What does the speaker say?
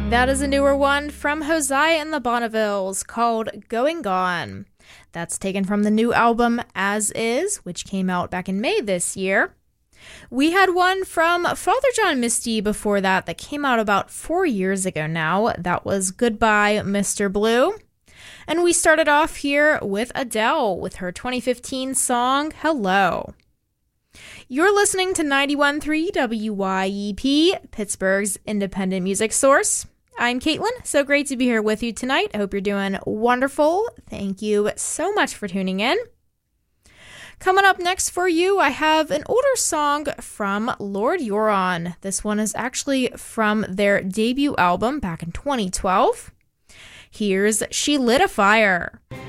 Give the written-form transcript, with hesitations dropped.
That is a newer one from Hosea and the Bonnevilles called Going Gone. That's taken from the new album As Is, which came out back in May this year. We had one from Father John Misty before that came out about 4 years ago now. That was Goodbye, Mr. Blue. And we started off here with Adele with her 2015 song, Hello. You're listening to 91.3 WYEP, Pittsburgh's independent music source. I'm Caitlin, so great to be here with you tonight. I hope you're doing wonderful. Thank you so much for tuning in. Coming up next for you, I have an older song from Lord Huron. This one is actually from their debut album back in 2012. Here's She Lit a Fire.